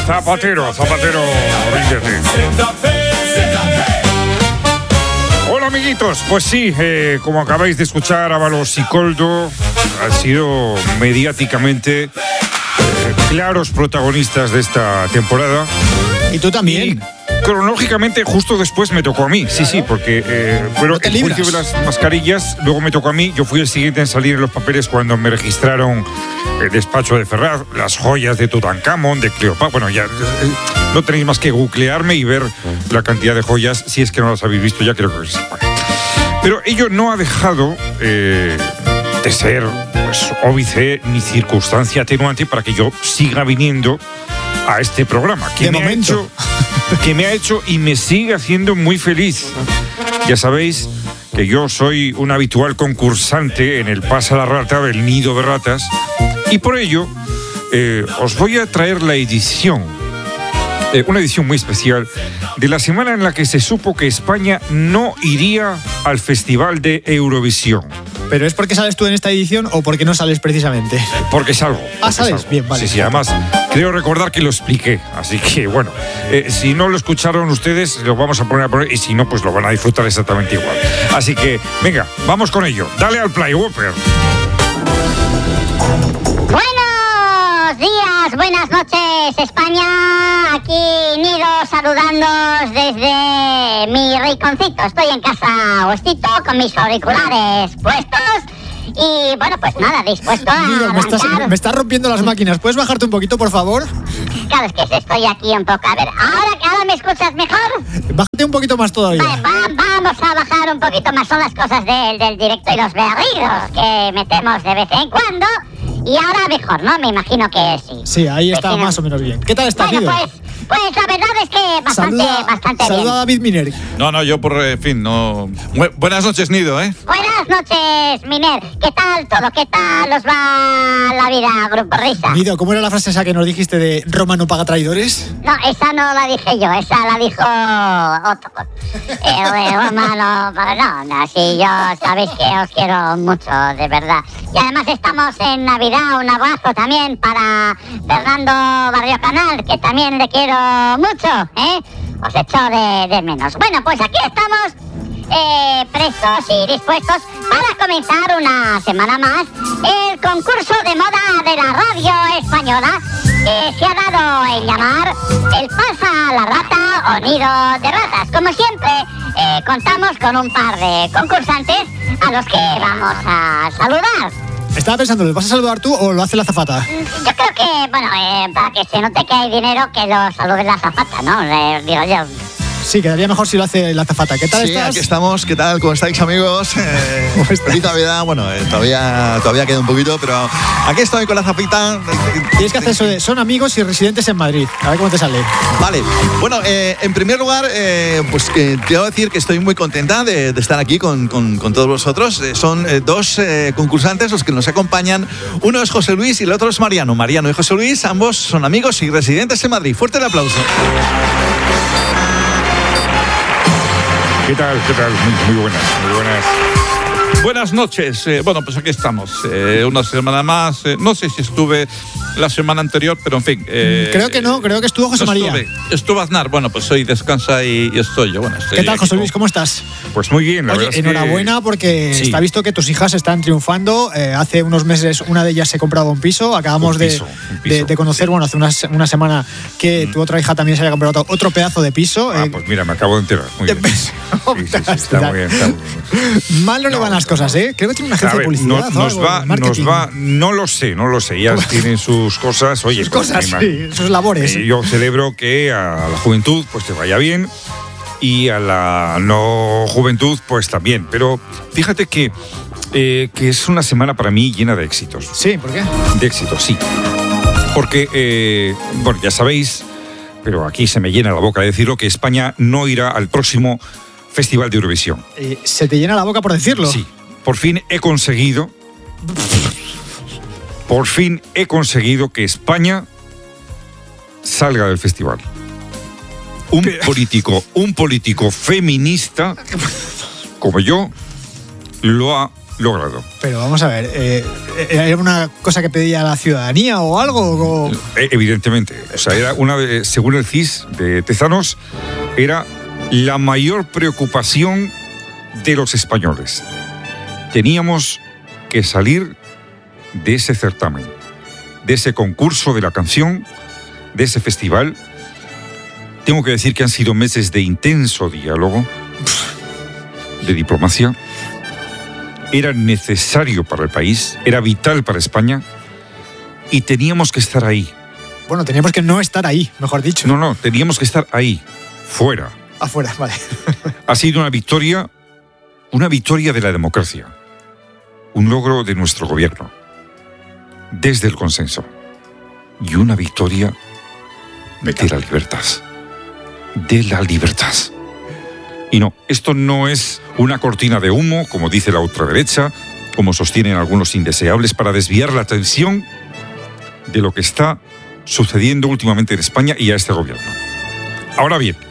Zapatero, ríndete. Hola amiguitos, pues sí, como acabáis de escuchar, Ábalos y Koldo han sido mediáticamente claros protagonistas de esta temporada. Y tú también. Y cronológicamente justo después me tocó a mí, sí, porque bueno, no te el juicio de las mascarillas, luego me tocó a mí. Yo fui el siguiente en salir en los papeles cuando me registraron el despacho de Ferraz, las joyas de Tutankamón, de Cleopatra. Bueno, ya no tenéis más que googlearme y ver la cantidad de joyas, si es que no las habéis visto ya, creo que sí. Pero ello no ha dejado de ser pues, óbice ni circunstancia atenuante para que yo siga viniendo a este programa, que me ha hecho y me sigue haciendo muy feliz. Ya sabéis que yo soy un habitual concursante en el Pasa la Rata del Nido de Ratas, y por ello os voy a traer la edición, una edición muy especial de la semana en la que se supo que España no iría al Festival de Eurovisión. ¿Pero es porque sales tú en esta edición o porque no sales precisamente? Porque salgo. ¿Sales? Bien, vale. Sí, además, creo recordar que lo expliqué. Así que, bueno, si no lo escucharon ustedes, lo vamos a poner, y si no, pues lo van a disfrutar exactamente igual. Así que, venga, vamos con ello. Dale al play, Whopper. Buenos días, buenas noches, España. Aquí Nido saludándoos desde mi rinconcito. Estoy en casa Ostito con mis auriculares puestos. Y bueno, pues nada, dispuesto a Nido, me estás rompiendo las máquinas. ¿Puedes bajarte un poquito, por favor? Claro, es que estoy aquí un poco. A ver, ¿ahora me escuchas mejor? Bájate un poquito más todavía. Vale, vamos a bajar un poquito más. Son las cosas del directo y los berridos que metemos de vez en cuando. Y ahora mejor, ¿no? Me imagino que sí. Sí, ahí está más o menos bien. ¿Qué tal estás, Nido? Pues la verdad es que bastante bien. Saluda a David Miner. No, yo por fin, no... Buenas noches, Nido, ¿eh? Buenas noches, Miner. ¿Qué tal todo? ¿Qué tal os va la vida, Grupo Risa? Nido, ¿cómo era la frase esa que nos dijiste de Roma no paga traidores? No, esa no la dije yo, esa la dijo otro. Roma no paga... No, sí, yo sabéis que os quiero mucho, de verdad. Y además estamos en Navidad. Un abrazo también para Fernando Barrio Canal, que también le quiero mucho, ¿eh? Os echo de menos. Bueno, pues aquí estamos prestos y dispuestos para comenzar una semana más el concurso de moda de la radio española, que se ha dado en llamar el Pasa la Rata o Nido de Ratas. Como siempre, contamos con un par de concursantes a los que vamos a saludar. Estaba pensando, ¿lo vas a saludar tú o lo hace la azafata? Yo creo que, bueno, para que se note que hay dinero, que lo salude la azafata, ¿no? Digo yo. Sí, quedaría mejor si lo hace la azafata. ¿Qué tal estás? Sí, aquí estamos. ¿Qué tal? ¿Cómo estáis, amigos? Feliz Navidad. Bueno, todavía queda un poquito, pero aquí estoy con la azafita. Tienes que hacer eso de son amigos y residentes en Madrid. A ver cómo te sale. Vale. Bueno, en primer lugar, pues te voy a decir que estoy muy contenta de estar aquí con todos vosotros. Son dos concursantes los que nos acompañan. Uno es José Luis y el otro es Mariano. Mariano y José Luis, ambos son amigos y residentes en Madrid. Fuerte el aplauso. ¿Qué tal? Muy buenas. Buenas noches. Bueno, pues aquí estamos. Una semana más. No sé si estuve la semana anterior, pero en fin. Creo que no, creo que estuvo José María. Estuvo Aznar. Bueno, pues hoy descansa y estoy yo. Bueno, ¿qué tal, José Luis? ¿Cómo estás? Pues muy bien, la Oye, verdad es enhorabuena porque sí. Está visto que tus hijas están triunfando. Hace unos meses una de ellas se compraba un piso. Acabamos de conocer, bueno, hace una semana que tu otra hija también se había comprado otro pedazo de piso. Pues mira, me acabo de enterar. Muy bien. Sí, está muy bien. Mal no le van las cosas, ¿eh? Creo que tiene una agencia de publicidad. Nos va, no lo sé. Ya tienen sus cosas. Oye, sus cosas, sí, sus labores. Yo celebro que a la juventud pues te vaya bien y a la no juventud pues también. Pero fíjate que es una semana para mí llena de éxitos. Sí, ¿por qué? De éxitos, sí. Porque, bueno, ya sabéis, pero aquí se me llena la boca de decirlo, que España no irá al próximo Festival de Eurovisión. ¿Se te llena la boca por decirlo? Sí. Por fin he conseguido que España salga del festival. Un político feminista como yo lo ha logrado. Pero vamos a ver, ¿era una cosa que pedía la ciudadanía o algo? O... Evidentemente. O sea, era según el CIS de Tezanos, era la mayor preocupación de los españoles. Teníamos que salir de ese certamen, de ese concurso de la canción, de ese festival. Tengo que decir que han sido meses de intenso diálogo, de diplomacia. Era necesario para el país, era vital para España y teníamos que estar ahí. Bueno, teníamos que no estar ahí, mejor dicho. No, teníamos que estar ahí, fuera. Afuera, vale. Ha sido una victoria de la democracia, un logro de nuestro gobierno, desde el consenso, y una victoria de la libertad. De la libertad. Y no, esto no es una cortina de humo, como dice la ultraderecha, como sostienen algunos indeseables, para desviar la atención de lo que está sucediendo últimamente en España y a este gobierno. Ahora bien,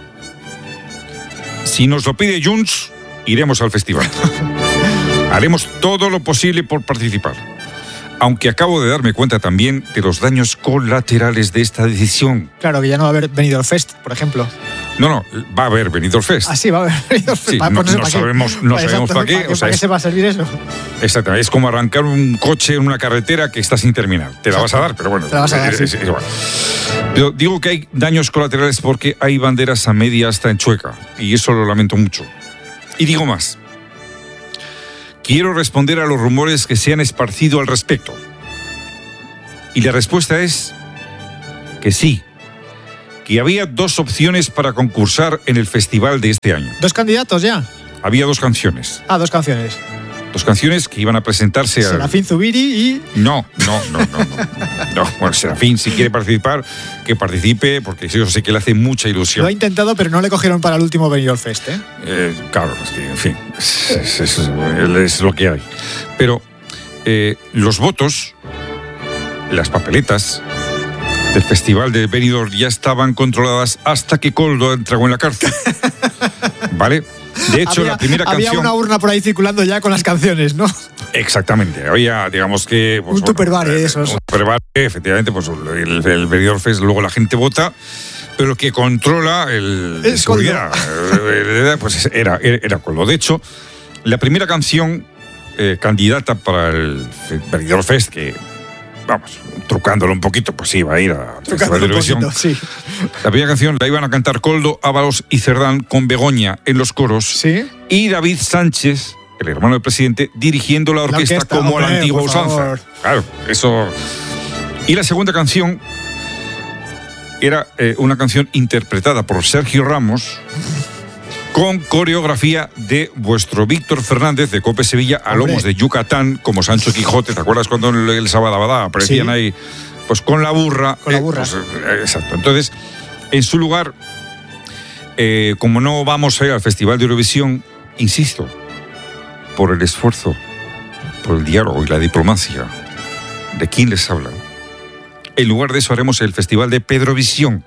si nos lo pide Junts, iremos al festival. Haremos todo lo posible por participar. Aunque acabo de darme cuenta también de los daños colaterales de esta decisión. Claro, que ya no va a haber Benidorm Fest, por ejemplo. No, va a haber Benidorm Fest. Ah, sí, va a haber Benidorm Fest. Sí, no sabemos para qué. ¿Para qué se va a servir eso? Exactamente, es como arrancar un coche en una carretera que está sin terminar. Te la vas a dar, pero bueno. Te la vas a dar, sí. Es igual. Pero digo que hay daños colaterales porque hay banderas a media hasta en Chueca. Y eso lo lamento mucho. Y digo más. Quiero responder a los rumores que se han esparcido al respecto. Y la respuesta es que sí, que había 2 opciones para concursar en el festival de este año. ¿2 candidatos ya? Había 2 canciones. 2 canciones. 2 canciones que iban a presentarse a... Serafín Zubiri y... No. Bueno, Serafín, si quiere participar, que participe, porque yo sé que le hace mucha ilusión. Lo ha intentado, pero no le cogieron para el último Benidorm Fest, Claro, es que, en fin, es lo que hay. Pero los votos, las papeletas del festival de Benidorm ya estaban controladas hasta que Koldo entró en la cárcel. ¿Vale? De hecho, la primera canción... Había una urna por ahí circulando ya con las canciones, ¿no? Exactamente. Había, digamos que... Pues, un tupperware de esos. Un tupperware, efectivamente, pues el Benidorm Fest, luego la gente vota, pero lo que controla el seguridad, pues era Koldo. De hecho, la primera canción candidata para el Benidorm Fest, que, vamos, trucándolo un poquito, pues iba a ir al Festival de Eurovisión. Sí. La primera canción la iban a cantar Koldo, Ábalos y Cerdán con Begoña en los coros. Sí. Y David Sánchez, el hermano del presidente, dirigiendo la orquesta como a la antigua usanza. Claro, eso. Y la segunda canción era una canción interpretada por Sergio Ramos con coreografía de vuestro Víctor Fernández de Cope Sevilla a lomos de Yucatán, como Sancho Quijote. ¿Te acuerdas cuando el Sabadabadá aparecían ahí? Pues con la burra. Con la burra. Pues, exacto. Entonces, en su lugar, como no vamos a ir al Festival de Eurovisión, insisto, por el esfuerzo, por el diálogo y la diplomacia de quien les habla, en lugar de eso haremos el Festival de Pedrovisión.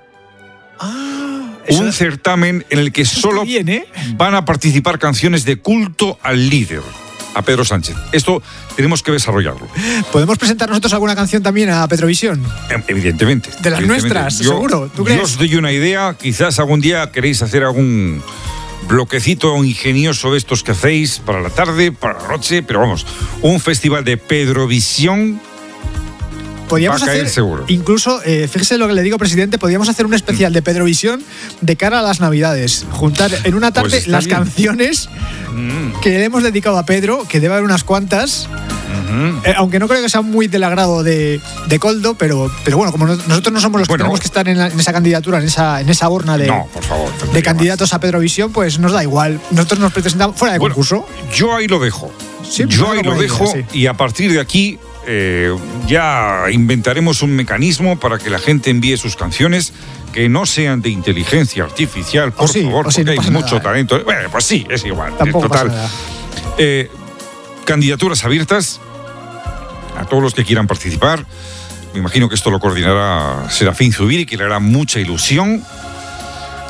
Un certamen en el que solo van a participar canciones de culto al líder, a Pedro Sánchez. Esto tenemos que desarrollarlo. ¿Podemos presentar nosotros alguna canción también a Petrovisión? Evidentemente. De las nuestras, seguro. ¿Tú crees? Yo os doy una idea. Quizás algún día queréis hacer algún bloquecito ingenioso de estos que hacéis para la tarde, para la noche, pero vamos, un festival de Pedrovisión. Podríamos hacer, seguro. Incluso, fíjese lo que le digo, presidente, podríamos hacer un especial de Pedrovisión de cara a las Navidades. Juntar en una tarde pues las bien. Canciones que le hemos dedicado a Pedro, que debe haber unas cuantas. Aunque no creo que sea muy del agrado de Koldo, pero bueno, como nosotros no somos los que tenemos que estar en esa candidatura, en esa urna de, por favor, de candidatos a Pedrovisión, pues nos da igual. Nosotros nos presentamos fuera de concurso. Yo ahí lo dejo. Sí, yo ahí lo dejo sí. Y a partir de aquí ya inventaremos un mecanismo para que la gente envíe sus canciones que no sean de inteligencia artificial, por favor, porque hay mucho talento. Bueno, pues sí, es igual. Tampoco total. pasa nada. Candidaturas abiertas a todos los que quieran participar. Me imagino que esto lo coordinará Serafín Zubiri, que le hará mucha ilusión.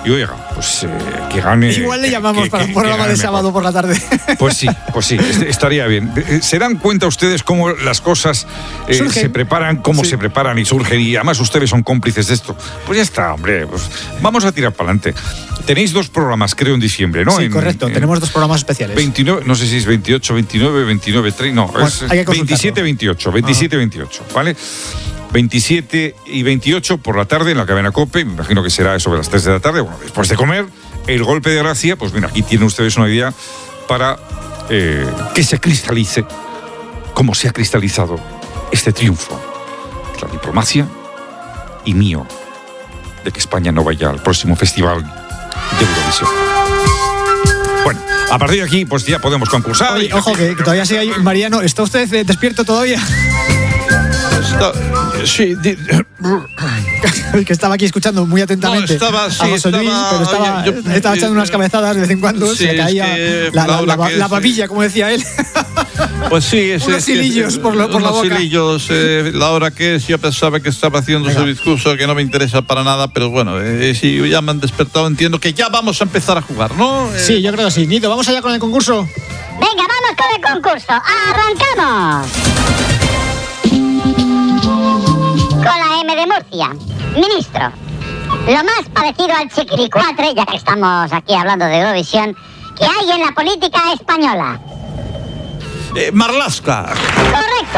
Y oiga, pues que gane. Igual le llamamos para un programa de sábado por la tarde. Pues sí, estaría bien. ¿Se dan cuenta ustedes cómo las cosas se preparan, se preparan y surgen? Y además ustedes son cómplices de esto. Pues ya está, hombre, pues vamos a tirar para adelante. Tenéis 2 programas, creo, en diciembre, ¿no? Sí, correcto, tenemos 2 programas especiales. 29, no sé si es 28, 29, 29, 30, no, bueno, es 27, 28, 27, 28, ¿vale? 27 y 28 por la tarde en la cadena COPE, me imagino que será sobre las 3 de la tarde, bueno, después de comer, el golpe de gracia, pues mira, aquí tienen ustedes una idea para que se cristalice, como se ha cristalizado este triunfo, la diplomacia y mío, de que España no vaya al próximo festival de Eurovisión. Bueno, a partir de aquí, pues ya podemos concursar. Oye, ojo, que todavía sigue ahí. Mariano, ¿está usted despierto todavía? Sí. Que estaba aquí escuchando muy atentamente a José Luis, pero estaba echando unas cabezadas de vez en cuando, se le caía la papilla, como decía él. Pues sí, unos hilillos por la boca. Unos hilillos, la hora que es, yo pensaba que estaba haciendo su discurso, que no me interesa para nada, pero bueno, si ya me han despertado, entiendo que ya vamos a empezar a jugar, ¿no? Sí, yo creo que sí. Nido, ¿vamos allá con el concurso? Venga, vamos con el concurso. ¡Arrancamos! Con la M de Murcia. Ministro, lo más parecido al chiquiricuatre, ya que estamos aquí hablando de Eurovisión, que hay en la política española. Marlaska. Correcto.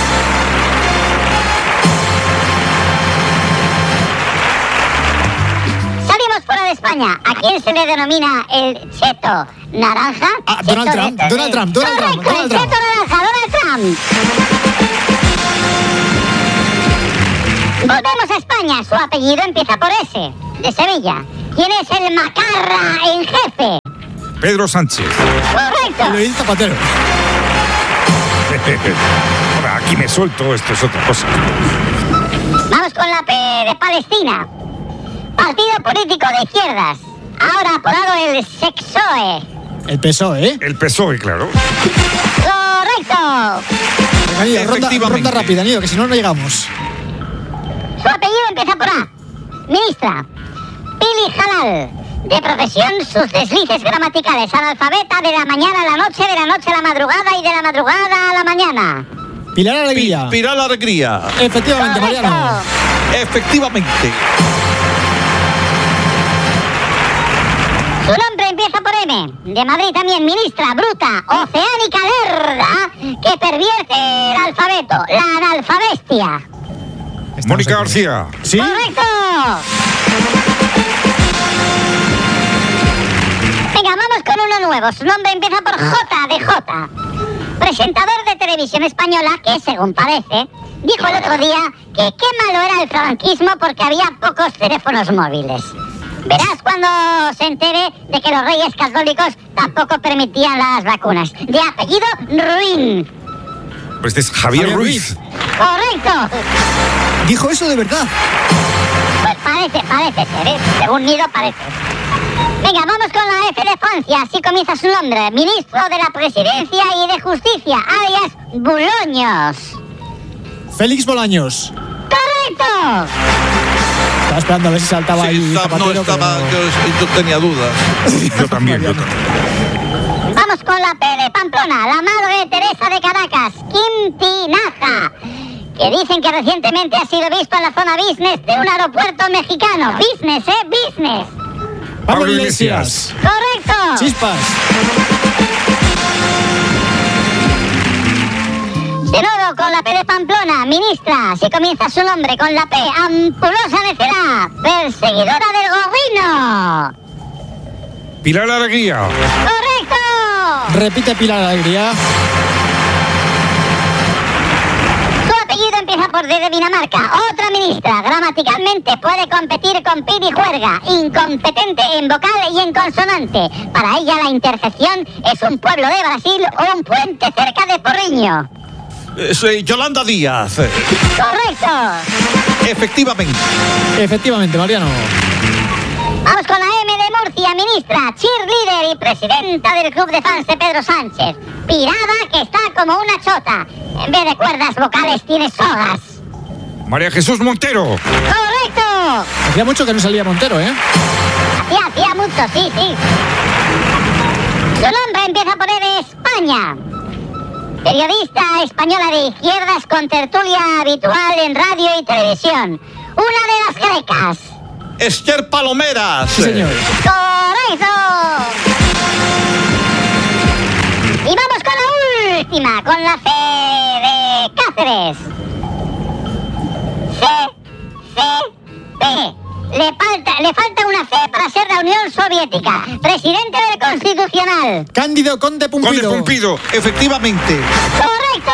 Salimos fuera de España. ¿A quién se le denomina el cheto naranja? Donald Trump. El cheto naranja, Donald Trump. Volvemos a España. Su apellido empieza por S, de Sevilla. ¿Quién es el macarra en jefe? Pedro Sánchez. Correcto. Luis Zapatero. Ahora, aquí me suelto, esto es otra cosa. Vamos con la P de Palestina. Partido político de izquierdas. Ahora apodado el Sexoe. El PSOE, ¿eh? El PSOE, claro. Correcto. Ronda rápida, Nido, que si no, no llegamos. Su apellido empieza por A. Ministra. Pili Halal. De profesión, sus deslices gramaticales. Analfabeta de la mañana a la noche, de la noche a la madrugada y de la madrugada a la mañana. Pilar Alegría. Pilar Alegría. Efectivamente, Correcto. Mariano. Efectivamente. Su nombre empieza por M. De Madrid también, ministra, bruta, oceánica lerda, que pervierte el alfabeto, la analfabestia. Mónica García. ¿Sí? ¡Correcto! Venga, vamos con uno nuevo. Su nombre empieza por J de J. Presentador de televisión española que, según parece, dijo el otro día que qué malo era el franquismo porque había pocos teléfonos móviles. Verás cuando se entere de que los reyes católicos tampoco permitían las vacunas. De apellido Ruín. Pues este es Javier Ruiz. ¡Correcto! ¿Dijo eso de verdad? Pues parece ser, ¿eh? Según Nido parece. Venga, vamos con la F de Francia, así comienza su nombre. Ministro de la Presidencia y de Justicia, alias Bolaños. Félix Bolaños. ¡Correcto! Estaba esperando a ver si saltaba ahí Zapatero. No estaba, yo tenía dudas. Yo también. Vamos con la P de Pamplona, la madre Teresa de Caracas, Quintinaja, que dicen que recientemente ha sido visto en la zona business de un aeropuerto mexicano. Business, business. Pablo Iglesias. ¡Correcto! Chispas. De nuevo con la P de Pamplona, ministra, si comienza su nombre con la P, ampulosa necedad, perseguidora del gorrino. Pilar Alegría. ¡Correcto! Repite Pilar Alegría. Su apellido empieza por D de Dinamarca. Otra ministra, gramaticalmente puede competir con Pidi Juerga, incompetente en vocal y en consonante. Para ella la intercepción es un pueblo de Brasil o un puente cerca de Porriño. Soy Yolanda Díaz. ¡Correcto! Efectivamente, Mariano. Vamos con la M de Murcia, ministra, cheerleader y presidenta del club de fans de Pedro Sánchez. Pirada que está como una chota. En vez de cuerdas vocales tiene sogas. María Jesús Montero. ¡Correcto! Hacía mucho que no salía Montero, ¿eh? hacía mucho, sí. Su nombre empieza por España. Periodista española de izquierdas con tertulia habitual en radio y televisión. Una de las grecas. Esther Palomeras. Sí, señor. ¡Correcto! Y vamos con la última, con la C de Cáceres. C. Le falta una C para ser la Unión Soviética. Presidente del Constitucional. Cándido Conde Pumpido. Conde Pumpido. Efectivamente. ¡Correcto!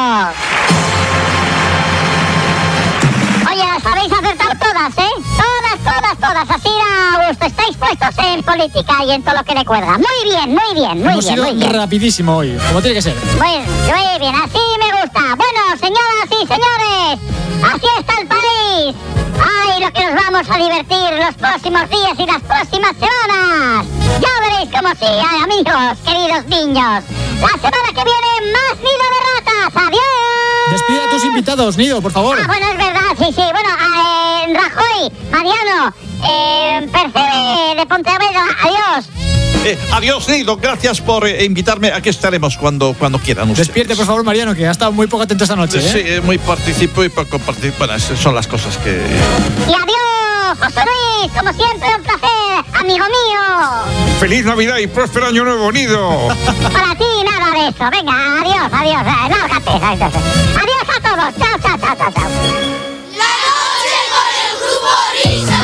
Oye, las habéis acertado todas, ¿eh? Todas. Así da gusto. Estáis puestos en política y en todo lo que le cuelga. Muy bien. Hemos sido rapidísimo hoy, como tiene que ser. Muy bien, así me gusta. Bueno, señoras y señores, así está el país. ¡Ay, lo que nos vamos a divertir los próximos días y las próximas semanas! Ya veréis cómo sí, amigos, queridos niños. La semana que viene, más Nido de Ratas. ¡Adiós! Despide a tus invitados, Nido, por favor. Bueno, es verdad, sí. Bueno, Rajoy, Mariano, Percebe de Pontevedra, adiós. Adiós, Nido. Gracias por invitarme. Aquí estaremos cuando quieran ustedes. Despierte, por favor, Mariano, que ha estado muy poco atento esta noche. Sí, muy participo y poco participo. Bueno, esas son las cosas que... Y adiós, José Luis, como siempre, un placer, amigo mío. ¡Feliz Navidad y próspero año nuevo, Nido! Para ti, nada de eso. Venga, adiós. Lárgate. Adiós a todos. Chao. La noche con el Grupo Risa.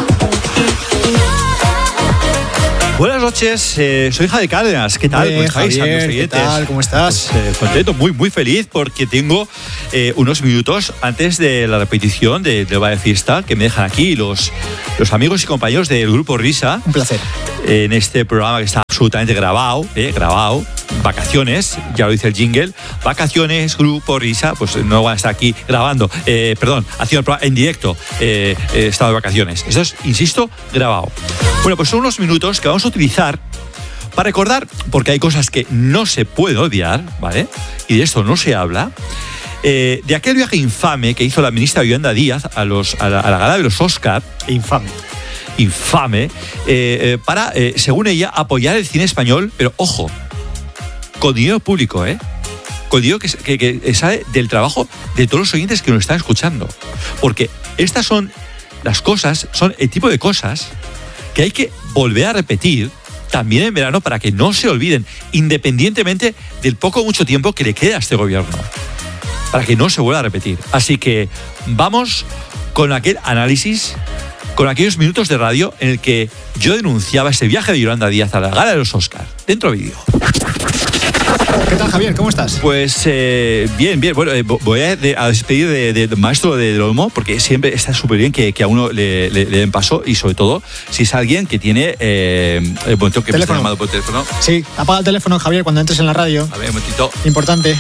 Buenas noches, soy Javier Cárdenas. ¿Qué tal? Bien, ¿Cómo estáis, Javier, amigos oyentes? ¿qué tal? ¿Cómo estás? Pues, contento, muy feliz porque tengo unos minutos antes de la repetición del Valle Fiesta que me dejan aquí los amigos y compañeros del Grupo Risa. Un placer. En este programa que está absolutamente grabado. Vacaciones, ya lo dice el jingle. Vacaciones, Grupo Risa, pues no van a estar aquí grabando, haciendo el programa en directo, estado de vacaciones. Esto es, insisto, grabado. Bueno, pues son unos minutos que vamos a utilizar para recordar, porque hay cosas que no se pueden olvidar, ¿vale? Y de esto no se habla. De aquel viaje infame que hizo la ministra Yolanda Díaz a la gala de los Oscar. Infame, para, según ella, apoyar el cine español, pero ojo, con dinero público, con dinero que sale del trabajo de todos los oyentes que nos están escuchando. Porque estas son las cosas, son el tipo de cosas que hay que volver a repetir también en verano para que no se olviden, independientemente del poco o mucho tiempo que le queda a este gobierno, para que no se vuelva a repetir. Así que vamos con aquel análisis, con aquellos minutos de radio en el que yo denunciaba ese viaje de Yolanda Díaz a la gala de los Oscar. Dentro vídeo. ¿Qué tal, Javier? ¿Cómo estás? Pues bien. Bueno, voy a despedir del maestro del Olmo, porque siempre está súper bien que a uno le den paso, y sobre todo si es alguien que tiene el momento que me está llamando por teléfono. Sí, apaga el teléfono, Javier, cuando entres en la radio. A ver, un momentito. Importante.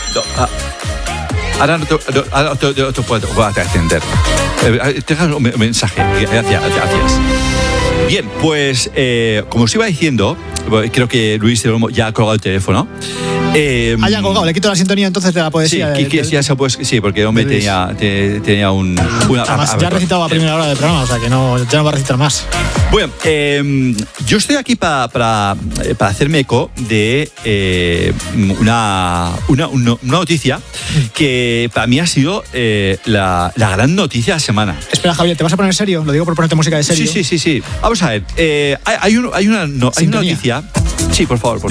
Ahora no te puedo atender. Deja un mensaje. Gracias. Bien, pues como os iba diciendo, creo que Luis del Olmo ya ha colgado el teléfono. Ya ha colgado, le quito la sintonía entonces de la poesía. Sí, porque el hombre tenía una... Además, ya ha recitado a primera hora del programa, o sea que ya no va a recitar más. Bueno, yo estoy aquí para hacerme eco de una noticia que para mí ha sido la gran noticia de la semana. Espera, Javier, ¿te vas a poner serio? Lo digo por ponerte música de serio. Sí. Vamos a ver, hay una noticia... Sí, por favor.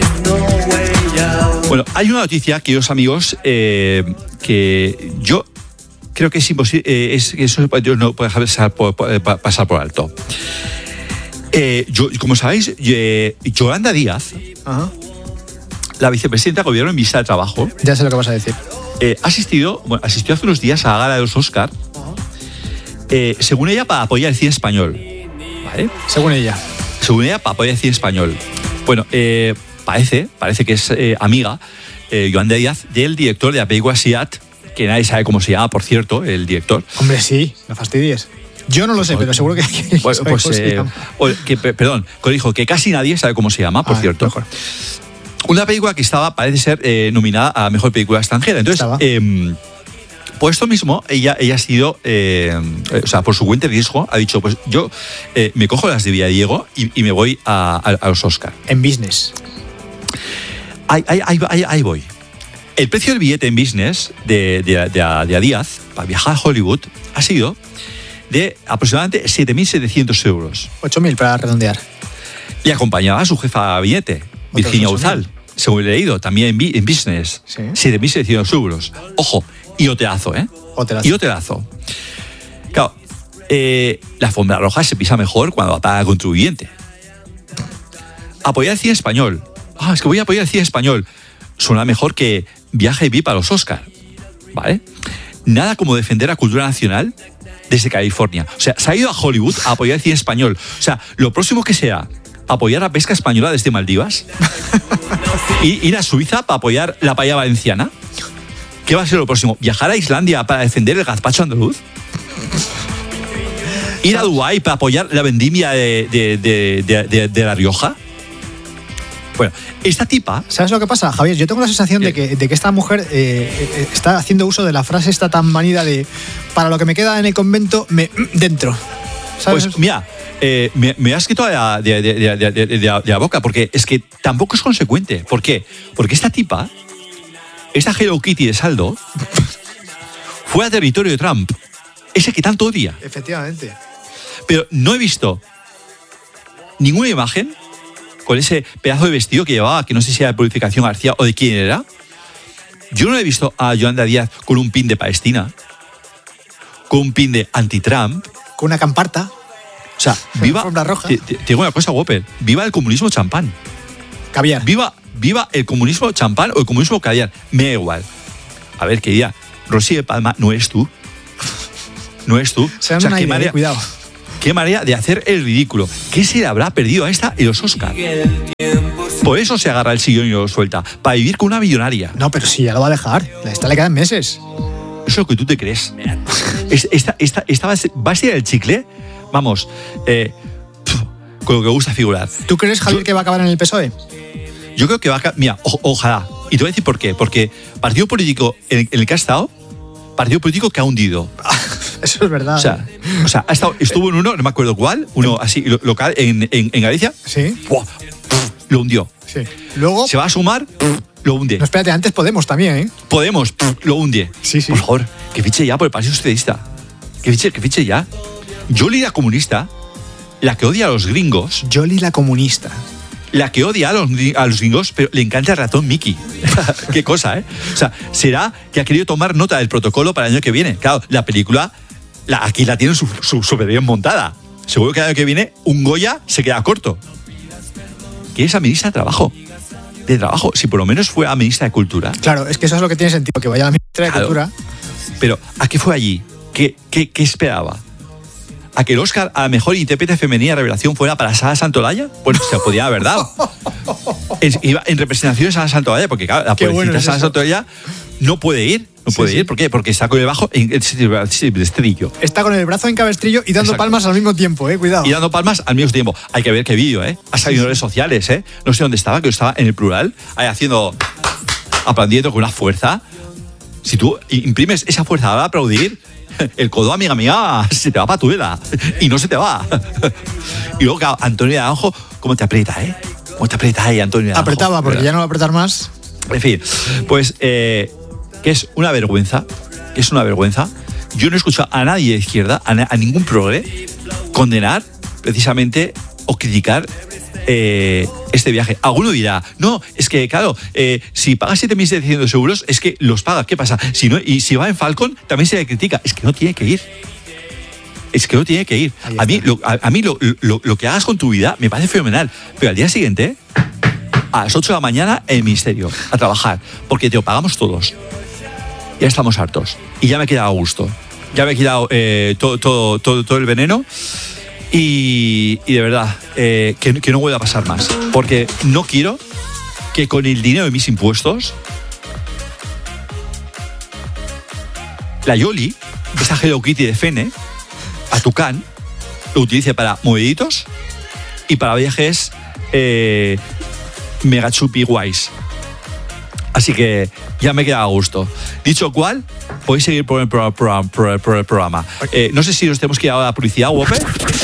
Bueno, hay una noticia, queridos amigos, que yo creo que es imposible, eso no puede pasar por alto. Como sabéis, Yolanda Díaz, la vicepresidenta del gobierno en vista de trabajo, ya sé lo que vas a decir, asistió hace unos días a la gala de los Oscar, según ella, para apoyar el cine español, ¿vale? Según ella, para apoyar el cine español. Bueno, parece que es amiga, Yolanda Díaz, del director de la película Siat, que nadie sabe cómo se llama, por cierto, el director. Hombre, sí, no fastidies. Yo no lo sé, pero seguro que perdón, corrijo, que casi nadie sabe cómo se llama, por cierto. Mejor. Una película que parece ser nominada a Mejor Película Extranjera. Entonces, Por esto mismo, ella ha sido, o sea, por su cuenta de riesgo, ha dicho, pues yo me cojo las de Villadiego y me voy a los Oscar. En business. Ahí voy. El precio del billete en business de Díaz para viajar a Hollywood ha sido de aproximadamente 7.700 euros. 8.000 para redondear. Y acompañaba a su jefa de gabinete, Virginia Uzal, según he leído, también en business. Sí. 7.700 euros. Ojo, y hotelazo, ¿eh? Hotelazo. Y hotelazo. Claro, la alfombra roja se pisa mejor cuando va para el contribuyente. Apoyar el cine español. Es que voy a apoyar el cine español. Suena mejor que viaje y VIP a los Oscar. ¿Vale? Nada como defender la cultura nacional desde California. O sea, se ha ido a Hollywood a apoyar el cine español. O sea, lo próximo que sea apoyar la pesca española desde Maldivas y ir a Suiza para apoyar la paella valenciana. ¿Qué va a ser lo próximo? ¿Viajar a Islandia para defender el gazpacho andaluz? ¿Ir a Dubái para apoyar la vendimia de La Rioja? Bueno, esta tipa... ¿Sabes lo que pasa, Javier? Yo tengo la sensación de que esta mujer está haciendo uso de la frase esta tan manida de para lo que me queda en el convento, dentro. ¿Sabes? Pues mira, me has quitado de la boca, porque es que tampoco es consecuente. ¿Por qué? Porque esta tipa, esta Hello Kitty de saldo, fue a territorio de Trump, ese que tanto odia. Efectivamente. Pero no he visto ninguna imagen con ese pedazo de vestido que llevaba, que no sé si era de Purificación García o de quién era. Yo no he visto a Yolanda Díaz con un pin de Palestina, con un pin de anti-Trump. Con una camparta. O sea, viva... Alfombra roja. Te digo una cosa, Whopper. Viva el comunismo champán. Caviar. Viva el comunismo champán o el comunismo caviar. Me da igual. A ver, querida, Rosy de Palma no es tú. No es tú. Se dan una idea, cuidado. Qué manera de hacer el ridículo. ¿Qué se le habrá perdido a esta en los Oscar? Por eso se agarra el sillón y lo suelta. Para vivir con una millonaria. No, pero sí, ya lo va a dejar. A esta le quedan meses. Eso es lo que tú te crees. Esta va a ser el chicle. Vamos, con lo que gusta figurar. ¿Tú crees, Javier, que va a acabar en el PSOE? Yo creo que va a acabar... Mira, ojalá. Y te voy a decir por qué. Porque partido político en el que ha estado, partido político que ha hundido. Eso es verdad. O sea estuvo en uno, no me acuerdo cuál, uno así local en Galicia. Sí. ¡Buah! Lo hundió. Sí. Luego... Se va a sumar, lo hunde. No, espérate, antes Podemos también, ¿eh? Podemos, lo hunde. Sí. Por favor, que fiche ya por el Partido Socialista. Que fiche ya. Yoli, la comunista, la que odia a los gringos. Yoli, la comunista. La que odia a los gringos, pero le encanta el ratón Mickey. Qué cosa, ¿eh? O sea, será que ha querido tomar nota del protocolo para el año que viene. Claro, la película, aquí la tienen súper bien montada. Seguro que el año que viene un Goya se queda corto. Que es a ministra de Trabajo. Si por lo menos fue a ministra de Cultura. Claro, es que eso es lo que tiene sentido, que vaya a la ministra de Cultura. Pero, ¿a qué fue allí? ¿Qué esperaba? ¿A que el Oscar a la mejor intérprete femenina de revelación fuera para Sara Santolaya? Bueno, se podía haber dado. Iba en representación de Sara Santolaya, porque claro, la pobrecita Sara Santolaya no puede ir. ¿Por qué? Porque está con el bajo en el estribillo. Está con el brazo en cabestrillo y dando palmas al mismo tiempo, cuidado. Y dando palmas al mismo tiempo. Hay que ver qué vídeo, Ha salido en redes sociales, No sé dónde estaba, que estaba en el Plural, ahí haciendo, aplaudiendo con una fuerza. Si tú imprimes esa fuerza para aplaudir, el codo, amiga mía, se te va para tu vela. Y no se te va. Y luego, claro, Antonio Naranjo, ¿cómo te aprieta, ¿Cómo te aprieta ahí, Antonio Naranjo? Apretaba, porque ¿verdad? Ya no va a apretar más. En fin, pues, que es una vergüenza. Yo no he escuchado a nadie de izquierda, a ningún progre, condenar precisamente o criticar este viaje. Alguno dirá, no, es que claro, si paga 7.700 euros, es que los paga. ¿Qué pasa? Y si va en Falcon, también se le critica. Es que no tiene que ir. A mí lo que hagas con tu vida me parece fenomenal. Pero al día siguiente, a las 8 de la mañana, en el ministerio, a trabajar. Porque te lo pagamos todos. Ya estamos hartos. Y ya me he quedado a gusto. Ya me he quitado todo el veneno. Y de verdad, que no vuelva a pasar más. Porque no quiero que con el dinero de mis impuestos, la Yoli, esta Hello Kitty de Fene, a Tucán, lo utilice para moveditos y para viajes mega chupi guays. Así que ya me queda a gusto. Dicho cual, podéis seguir por el programa. No sé si nos tenemos que ir a la publicidad, Wope.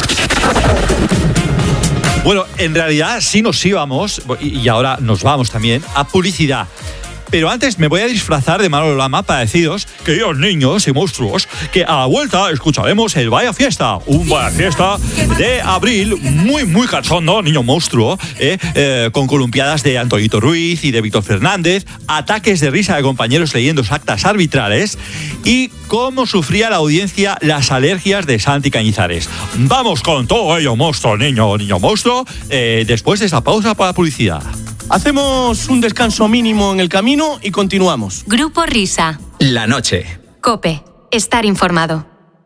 Bueno, en realidad sí nos íbamos, y ahora nos vamos también, a publicidad. Pero antes me voy a disfrazar de Manolo Lama para deciros, queridos niños y monstruos, que a la vuelta escucharemos el Vaya Fiesta, un Vaya Fiesta de abril muy, muy cachondo, niño monstruo, con columpiadas de Antonito Ruiz y de Víctor Fernández, ataques de risa de compañeros leyendo actas arbitrales y cómo sufría la audiencia las alergias de Santi Cañizares. Vamos con todo ello, monstruo, niño monstruo, después de esa pausa para la publicidad. Hacemos un descanso mínimo en el camino y continuamos. Grupo Risa. La noche. COPE. Estar informado.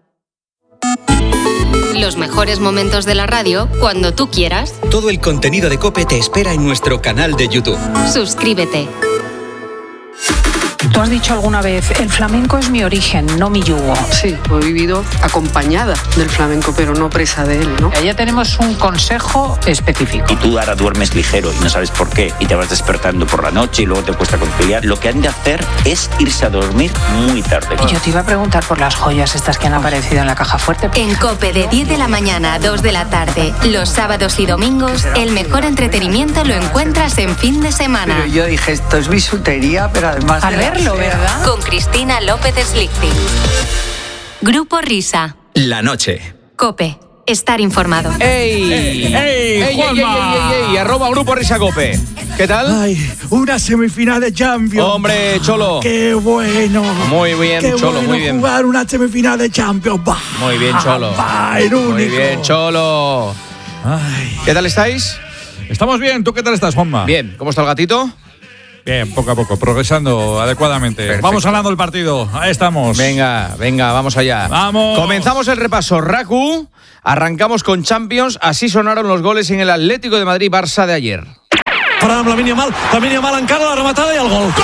Los mejores momentos de la radio cuando tú quieras. Todo el contenido de COPE te espera en nuestro canal de YouTube. Suscríbete. Tú has dicho alguna vez, el flamenco es mi origen, no mi yugo. Sí, he vivido acompañada del flamenco, pero no presa de él, ¿no? Ya tenemos un consejo específico. Y tú ahora duermes ligero y no sabes por qué, y te vas despertando por la noche y luego te cuesta conciliar. Lo que han de hacer es irse a dormir muy tarde. Y yo te iba a preguntar por las joyas estas que han aparecido en la caja fuerte. En COPE de 10 de la mañana a 2 de la tarde, los sábados y domingos, el mejor entretenimiento lo encuentras en fin de semana. Pero yo dije, esto es bisutería, pero además... Al verlo, ¿verdad? Con Cristina López Slichting. Grupo Risa. La noche. COPE. Estar informado. ¡Ey, Juanma! Arroba Grupo Risa COPE. ¿Qué tal? Ay, una semifinal de Champions. Hombre, Cholo. ¡Qué bueno! Muy bien, Qué Cholo, bueno muy bien. Jugar una semifinal de Champions. Bah, muy bien, Cholo. El único. Muy bien, Cholo. Ay. ¿Qué tal estáis? Estamos bien. ¿Tú qué tal estás, Juanma? Bien. ¿Cómo está el gatito? Bien, poco a poco, progresando adecuadamente. Perfecto. Vamos ganando el partido. Ahí estamos. Venga, vamos allá. ¡Vamos! Comenzamos el repaso. RACU, arrancamos con Champions. Así sonaron los goles en el Atlético de Madrid-Barça de ayer. Para amb Lamine Yamal encara la rematada i el gol.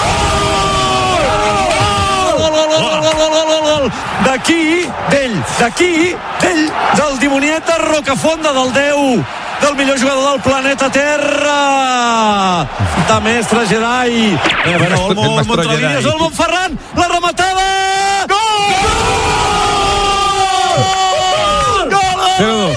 Gol! D'aquí, del dimonieta Rocafonda, del 10, del millor jugador del planeta Terra, de mestre Jedi. Olmo Montrolínies, Olmo Ferran, la rematada! Gol!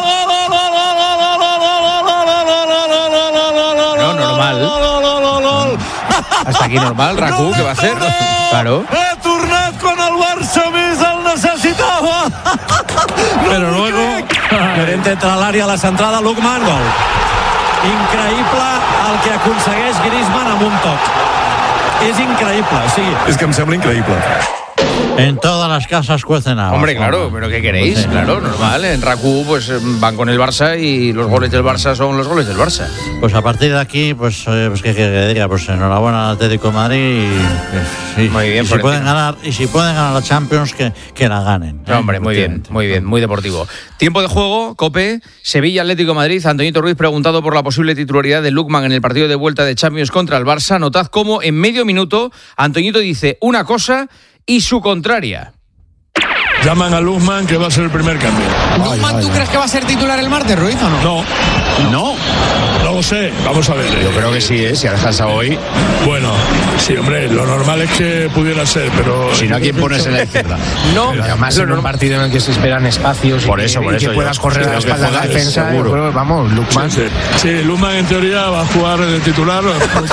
No, normal. Hasta aquí normal, RACU, ¿qué va a hacer? Claro. Ha tornat quan el Barça més el necessitava. Però luego Llorente entra a l'àrea, a la centrada, Lookman, gol. Increïble el que aconsegueix Griezmann amb un toc. És increïble, o sigui... És que em sembla increïble. En todas las casas cuecen habas. Hombre, claro, pero ¿qué queréis? Sí. Claro, normal. En RACU pues van con el Barça y los goles del Barça son los goles del Barça. Pues a partir de aquí, pues ¿qué diga? Pues enhorabuena al Atlético de Madrid y muy bien. Y si pueden ganar la Champions, que la ganen. Hombre, muy bien, muy deportivo. Tiempo de juego, COPE, Sevilla, Atlético de Madrid. Antonito Ruiz preguntado por la posible titularidad de Lookman en el partido de vuelta de Champions contra el Barça. Notad cómo en medio minuto Antoñito dice una cosa y su contraria. Llaman a Lookman, que va a ser el primer cambio. ¿Lookman tú crees que va a ser titular el martes, Ruiz, o no? No lo sé, vamos a ver. Yo creo que sí, si ha descansado hoy. Bueno, sí, hombre, lo normal es que pudiera ser, pero... Si no, ¿a quién pones en la izquierda? No, pero además en un partido en el que se esperan espacios y que puedas correr a la espalda de la defensa, yo creo que, vamos, Lookman. Sí, Lookman en teoría va a jugar de titular.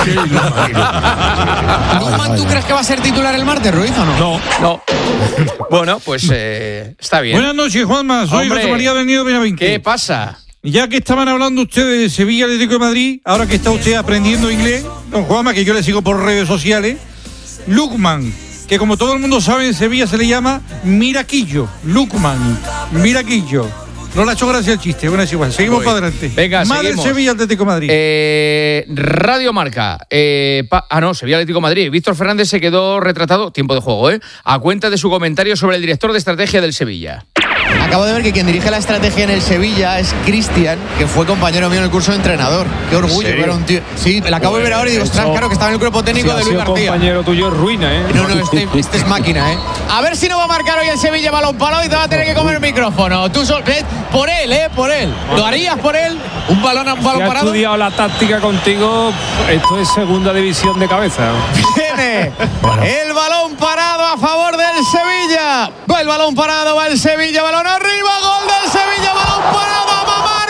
¿Lookman tú crees que va a ser titular el martes, Ruiz, o no? No. Bueno, pues está bien. Buenas noches, Juanma. Soy José María Benito Benavente. ¿Qué pasa? Ya que estaban hablando ustedes de Sevilla, Atlético de Madrid, ahora que está usted aprendiendo inglés, don Juanma, que yo le sigo por redes sociales, Lookman, que como todo el mundo sabe en Sevilla se le llama Miraquillo. Lookman, Miraquillo. No le ha hecho gracia el chiste, bueno, es igual. Seguimos para adelante. Venga, Madre seguimos. Sevilla, Atlético de Madrid. Radio Marca. Sevilla, Atlético de Madrid. Víctor Fernández se quedó retratado, tiempo de juego, a cuenta de su comentario sobre el director de estrategia del Sevilla. acabo de ver que quien dirige la estrategia en el Sevilla es Cristian, que fue compañero mío en el curso de entrenador. Qué orgullo ver a un tío. Sí, la acabo de ver ahora y digo, ostras, claro que estaba en el cuerpo técnico de Luis García. Compañero tuyo es ruina, ¿eh? No, este es máquina, ¿eh? A ver si no va a marcar hoy el Sevilla balón parado y te va a tener que comer el micrófono. Tú por él, por él. ¿Lo harías por él? ¿Un balón parado? Si ha estudiado la táctica contigo, esto es segunda división de cabeza. Viene el balón parado a favor del Sevilla. Va el balón parado, va el Sevilla, balón arriba, gol del Sevilla, balón parado, a mamar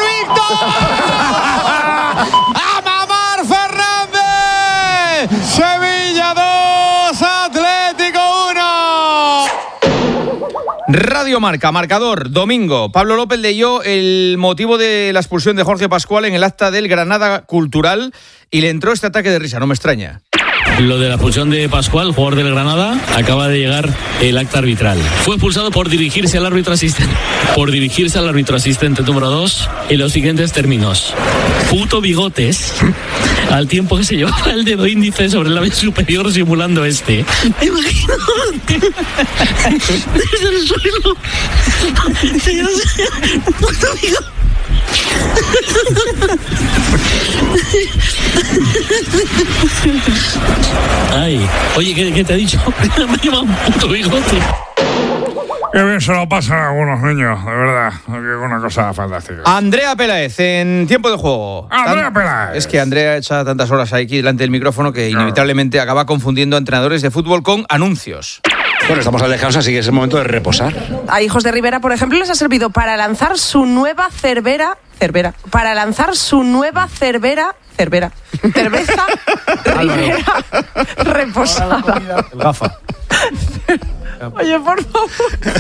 Víctor. ¡A mamar Fernández! Sevilla 2, Atlético 1. Radio Marca, marcador, domingo. Pablo López leyó el motivo de la expulsión de Jorge Pascual en el acta del Granada Cultural y le entró este ataque de risa, no me extraña. Lo de la expulsión de Pascual, jugador del Granada, acaba de llegar el acta arbitral. Fue expulsado por dirigirse al árbitro asistente. Número 2 en los siguientes términos. Puto bigotes, al tiempo que se llevaba el dedo índice sobre el labio superior simulando este. Me imagino desde el suelo. Puto bigotes. Ay, oye, ¿qué te ha dicho? Me lleva un puto bigote. Qué bien se lo pasan algunos niños, de verdad. Es una cosa fantástica. Andrea Peláez, en tiempo de juego. Andrea Peláez. Es que Andrea echa tantas horas aquí delante del micrófono que inevitablemente acaba confundiendo a entrenadores de fútbol con anuncios. Bueno, estamos alejados, así que es el momento de reposar. A Hijos de Rivera, por ejemplo, les ha servido para lanzar su nueva cerveza Rivera reposada. El gafa. Oye, por favor.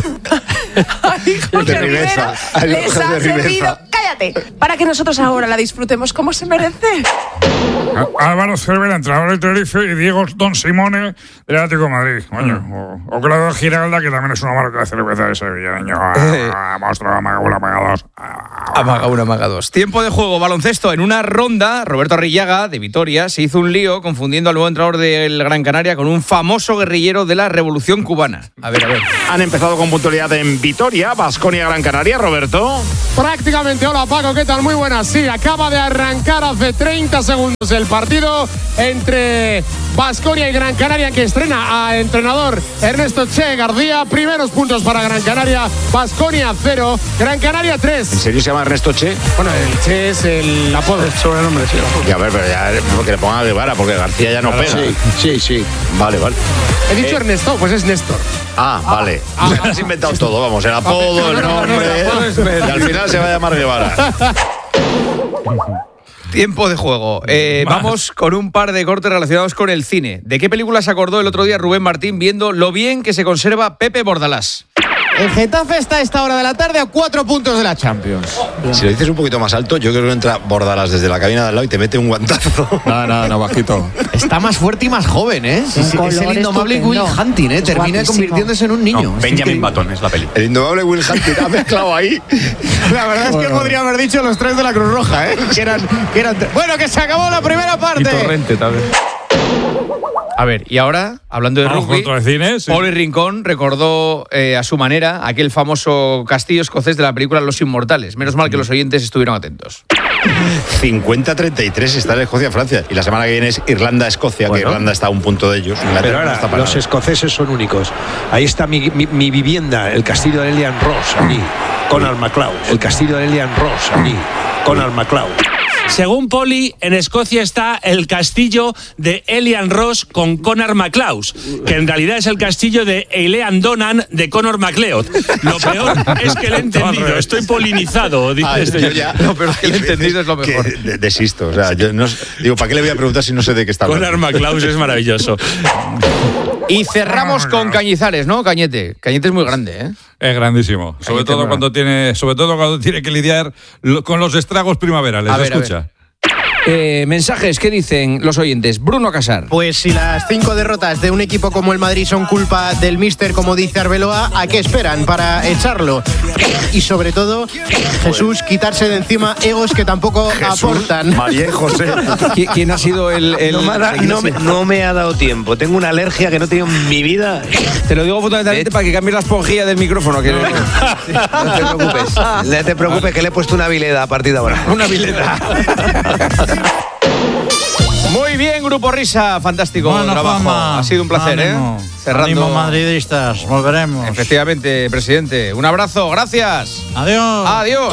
A Hijos de Rivera les ha servido, cállate, para que nosotros ahora la disfrutemos como se merece. Álvaro Cervera, entrenador del Tenerife, y Diego Don Simone, del Atlético de Madrid. Coño, o Claudio Giralda, que también es una marca de cerveza de Sevilla. Monstruo, amaga 1, amaga 2. Amaga 1, amaga 2. Tiempo de juego, baloncesto. En una ronda, Roberto Arrillaga, de Vitoria, se hizo un lío confundiendo al nuevo entrenador del Gran Canaria con un famoso guerrillero de la Revolución Cubana. A ver. Han empezado con puntualidad en Vitoria, Baskonia, Gran Canaria. Roberto. Prácticamente, hola Paco, ¿qué tal? Muy buenas. Sí, acaba de arrancar hace 30 segundos el partido entre Baskonia y Gran Canaria, que estrena a entrenador Ernesto Che García. Primeros puntos para Gran Canaria, Baskonia 0, Gran Canaria 3. ¿En serio se llama Ernesto Che? Bueno, el Che es el apodo, el sobrenombre, sí. Ya, a ver, pero ya que le pongan a Guevara, porque García ya no pega. Sí. Vale. He dicho Ernesto, pues es Néstor. Vale. Has inventado todo, vamos, el apodo, el nombre. Y al final se va a llamar Guevara. Tiempo de juego. Vamos con un par de cortes relacionados con el cine. ¿De qué película se acordó el otro día Rubén Martín viendo lo bien que se conserva Pepe Bordalás? El Getafe está a esta hora de la tarde a 4 puntos de la Champions. Si lo dices un poquito más alto, yo creo que entra Bordalás desde la cabina de al lado y te mete un guantazo. No, bajito. Está más fuerte y más joven, ¿eh? Es el indomable Will Hunting, ¿eh? Termina convirtiéndose en un niño. Benjamin Button es la peli. El indomable Will Hunting ha mezclado ahí. La verdad es que podría haber dicho los 3 de la Cruz Roja, ¿eh? Que eran... Bueno, que se acabó la primera parte. Y Torrente también. A ver, y ahora, hablando de rugby, Oli Rincón recordó a su manera aquel famoso castillo escocés de la película Los Inmortales. Menos mal que los oyentes estuvieron atentos. 50-33 está en Escocia-Francia. Y la semana que viene es Irlanda-Escocia, que Irlanda está a un punto de ellos. Pero ahora, los escoceses son únicos. Ahí está mi vivienda, el castillo de Elian Ross, allí, Conor McLeod. El castillo de Elian Ross, allí, Conor McLeod. Según Poli, en Escocia está el castillo de Elian Ross con Conor McLeod, que en realidad es el castillo de Eilean Donan de Conor McLeod. Lo peor es que le he entendido, estoy polinizado, dice No, pero es que le he entendido es lo mejor. Desisto, o sea, yo no digo, ¿para qué le voy a preguntar si no sé de qué está hablando? Conor McLeod es maravilloso. Y cerramos con Cañizares, ¿no? Cañete es muy grande, ¿eh? Es grandísimo, sobre todo cuando tiene que lidiar con los estragos primaverales. Escucha. Mensajes, ¿qué dicen los oyentes? Bruno Casar. Pues si las 5 derrotas de un equipo como el Madrid son culpa del míster, como dice Arbeloa, ¿a qué esperan para echarlo? Y sobre todo, Jesús, quitarse de encima egos que tampoco aportan. María y José. ¿Quién ha sido el No me ha dado tiempo. Tengo una alergia que no he tenido en mi vida. Te lo digo fundamentalmente para que cambies la esponjilla del micrófono. Que... No te preocupes. No te preocupes que le he puesto una vileda a partir de ahora. Una vileda. Muy bien, Grupo Risa, fantástico trabajo. Juanma, ha sido un placer, ánimo, cerrando. Ánimo madridistas, volveremos. Efectivamente, presidente. Un abrazo, gracias. Adiós. Adiós.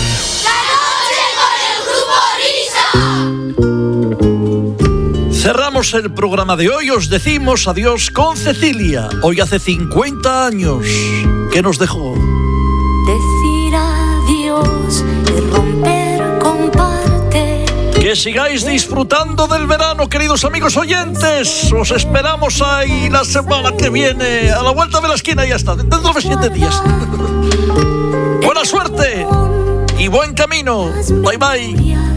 Cerramos el programa de hoy, os decimos adiós con Cecilia. Hoy hace 50 años que nos dejó. Decir adiós y romper comparte. Que sigáis disfrutando del verano, queridos amigos oyentes. Os esperamos ahí la semana que viene, a la vuelta de la esquina, ya está, dentro de 7 días. Buena suerte y buen camino. Bye bye.